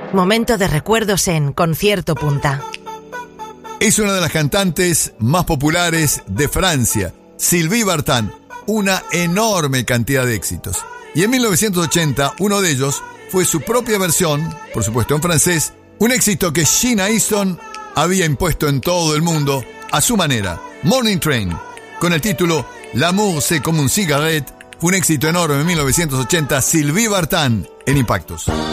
Momento de recuerdos en Concierto Punta. Es una de las cantantes más populares de Francia, Sylvie Vartan, una enorme cantidad de éxitos. Y en 1980, uno de ellos fue su propia versión, por supuesto en francés, un éxito que Sheena Easton había impuesto en todo el mundo a su manera, Morning Train, con el título L'amour c'est comme une cigarette, un éxito enorme en 1980, Sylvie Vartan en Impactos.